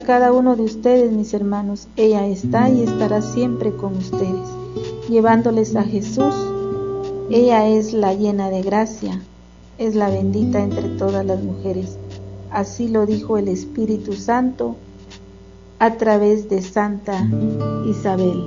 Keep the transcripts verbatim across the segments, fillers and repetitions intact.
cada uno de ustedes, mis hermanos. Ella está y estará siempre con ustedes, llevándoles a Jesús. Ella es la llena de gracia, es la bendita entre todas las mujeres. Así lo dijo el Espíritu Santo a través de Santa Isabel.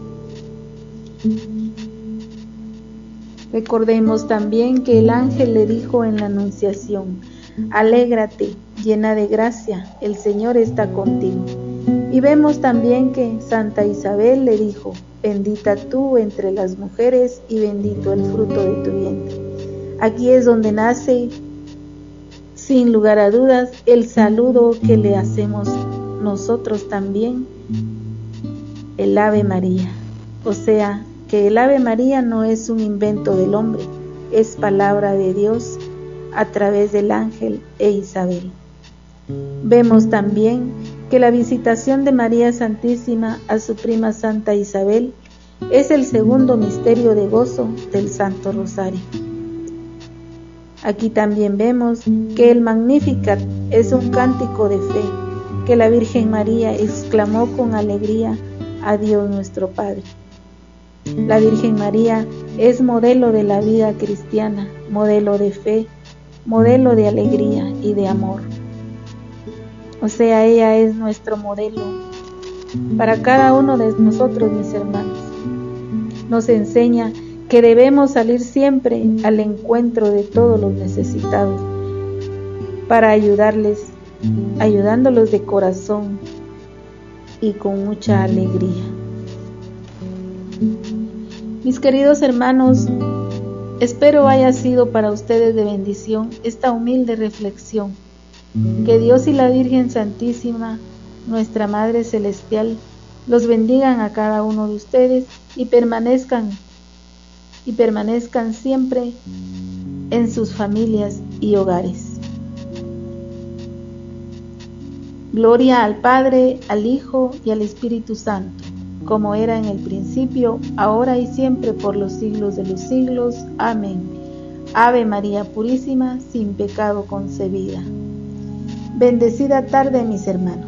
Recordemos también que el ángel le dijo en la Anunciación: alégrate, llena de gracia, el Señor está contigo. Y vemos también que Santa Isabel le dijo: bendita tú entre las mujeres y bendito el fruto de tu vientre. Aquí es donde nace, sin lugar a dudas, el saludo que le hacemos nosotros también, el Ave María. O sea, que el Ave María no es un invento del hombre, es palabra de Dios a través del ángel e Isabel. Vemos también que la visitación de María Santísima a su prima Santa Isabel es el segundo misterio de gozo del Santo Rosario. Aquí también vemos que el Magnificat es un cántico de fe que la Virgen María exclamó con alegría a Dios nuestro Padre. La Virgen María es modelo de la vida cristiana, modelo de fe, modelo de alegría y de amor. O sea, ella es nuestro modelo para cada uno de nosotros, mis hermanos. Nos enseña que debemos salir siempre al encuentro de todos los necesitados para ayudarles, ayudándolos de corazón y con mucha alegría. Mis queridos hermanos, espero haya sido para ustedes de bendición esta humilde reflexión. Que Dios y la Virgen Santísima, nuestra Madre Celestial, los bendigan a cada uno de ustedes y permanezcan y permanezcan siempre en sus familias y hogares. Gloria al Padre, al Hijo y al Espíritu Santo, como era en el principio, ahora y siempre, por los siglos de los siglos. Amén. Ave María Purísima, sin pecado concebida. Bendecida tarde, mis hermanos.